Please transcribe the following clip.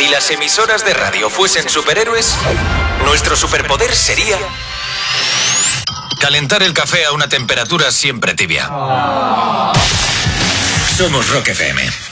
Si las emisoras de radio fuesen superhéroes, nuestro superpoder sería calentar el café a una temperatura siempre tibia. Somos Rock FM.